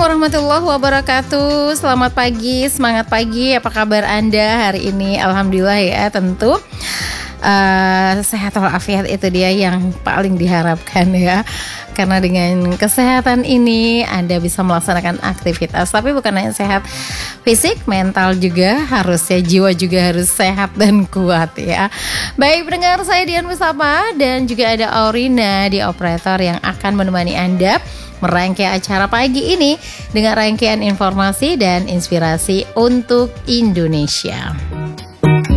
warahmatullahi wabarakatuh. Selamat pagi, semangat pagi. Apa kabar Anda hari ini? Alhamdulillah ya, tentu sehat walafiat itu dia yang paling diharapkan ya. Karena dengan kesehatan ini Anda bisa melaksanakan aktivitas. Tapi bukan hanya sehat fisik, mental juga harus ya, jiwa juga harus sehat dan kuat ya. Baik pendengar, saya Dian Musapa dan juga ada Aurina di operator yang akan menemani Anda merangkai acara pagi ini dengan rangkaian informasi dan inspirasi untuk Indonesia.